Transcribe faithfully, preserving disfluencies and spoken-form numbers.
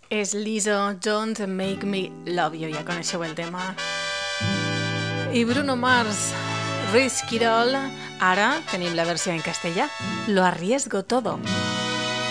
És Lizzo, Don't Make Me Love You, ja coneixeu el tema. I Bruno Mars, Ruiz Quirol, ara tenim la versió en castellà, Lo arriesgo todo.